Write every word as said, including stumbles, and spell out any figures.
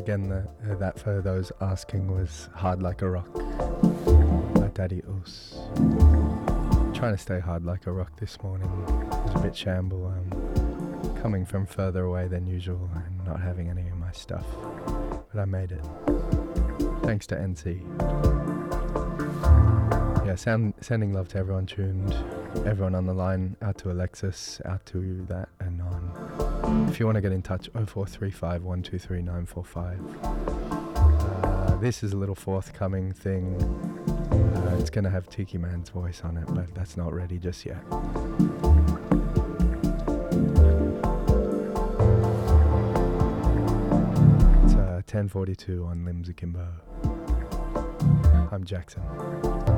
again, the, uh, that for those asking was Hard Like a Rock by Daddy Us. Trying to stay hard like a rock this morning. It was a bit shamble, um, coming from further away than usual and not having any of my stuff. But I made it. Thanks to N C. Yeah, sound, sending love to everyone tuned, everyone on the line, out to Alexis, out to that Anon. If you want to get in touch, oh four three five, one two three, nine four five. Uh, this is a little forthcoming thing. Uh, it's going to have Tiki Man's voice on it, but that's not ready just yet. It's uh, ten forty-two on Limbs Akimbo. I'm Jackson.